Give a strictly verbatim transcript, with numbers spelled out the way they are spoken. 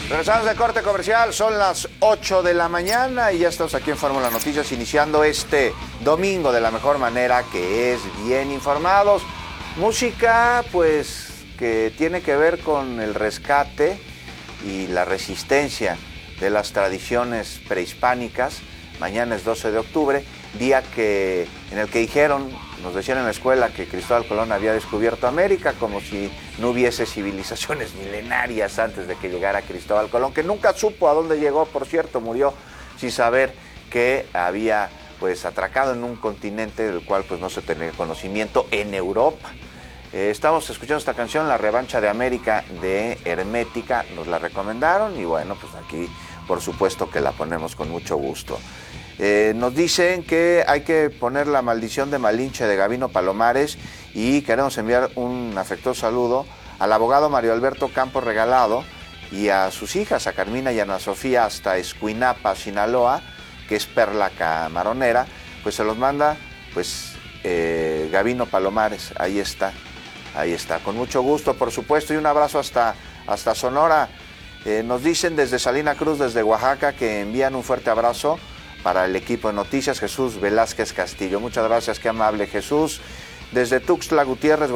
Regresamos de corte comercial, son las ocho de la mañana y ya estamos aquí en Fórmula Noticias iniciando este domingo de la mejor manera, que es bien informados. Música pues que tiene que ver con el rescate y la resistencia de las tradiciones prehispánicas. Mañana es doce de octubre, día que, en el que dijeron, nos decían en la escuela que Cristóbal Colón había descubierto América, como si no hubiese civilizaciones milenarias antes de que llegara Cristóbal Colón, que nunca supo a dónde llegó, por cierto, murió sin saber que había pues atracado en un continente del cual pues no se tenía conocimiento, en Europa. Eh, estamos escuchando esta canción, La Revancha de América, de Hermética, nos la recomendaron y bueno, pues aquí por supuesto que la ponemos con mucho gusto. Eh, nos dicen que hay que poner La Maldición de Malinche de Gabino Palomares y queremos enviar un afectuoso saludo al abogado Mario Alberto Campos Regalado y a sus hijas, a Carmina y Ana Sofía, hasta Escuinapa, Sinaloa, que es Perla Camaronera. Pues se los manda pues eh, Gabino Palomares, ahí está, ahí está, con mucho gusto por supuesto, y un abrazo hasta, hasta Sonora. Eh, nos dicen desde Salina Cruz, desde Oaxaca, que envían un fuerte abrazo para el equipo de noticias, Jesús Velázquez Castillo. Muchas gracias, qué amable Jesús. Desde Tuxtla Gutiérrez,